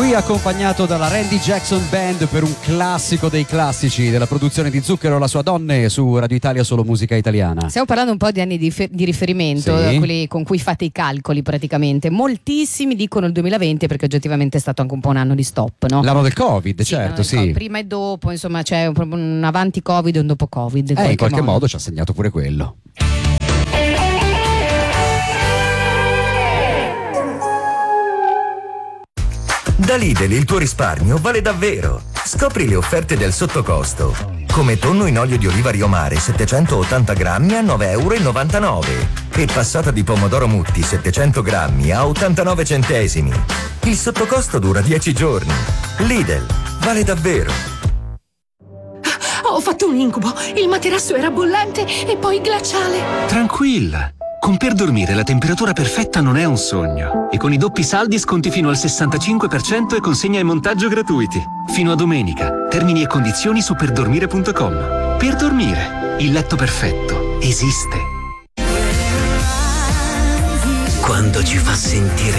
Lui accompagnato dalla Randy Jackson Band per un classico dei classici della produzione di Zucchero, La sua donne, su Radio Italia, solo musica italiana. Stiamo parlando un po' di anni di riferimento, sì, quelli con cui fate i calcoli praticamente. Moltissimi dicono il 2020 perché oggettivamente è stato anche un po' un anno di stop, no? L'anno del Covid, Sì, certo, sì. COVID, prima e dopo, insomma, c'è proprio un avanti Covid e un dopo Covid. In qualche modo ci ha segnato pure quello. Da Lidl il tuo risparmio vale davvero. Scopri le offerte del sottocosto. Come tonno in olio di oliva Rio Mare 780 grammi a 9,99 € e passata di pomodoro Mutti 700 grammi a 89 centesimi. Il sottocosto dura 10 giorni. Lidl vale davvero. Ho fatto un incubo. Il materasso era bollente e poi glaciale. Tranquilla. Con Per Dormire la temperatura perfetta non è un sogno. E con i doppi saldi sconti fino al 65% e consegna e montaggio gratuiti. Fino a domenica. Termini e condizioni su perdormire.com. Per Dormire. Il letto perfetto esiste. Quando ci fa sentire